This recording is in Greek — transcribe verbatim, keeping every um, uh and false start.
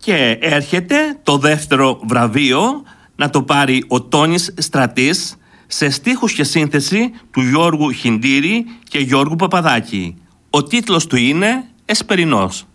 Και έρχεται το δεύτερο βραβείο να το πάρει ο Τόνης Στρατής, σε στίχους και σύνθεση του Γιώργου Χιντήρη και Γιώργου Παπαδάκη. Ο τίτλος του είναι «Εσπερινός».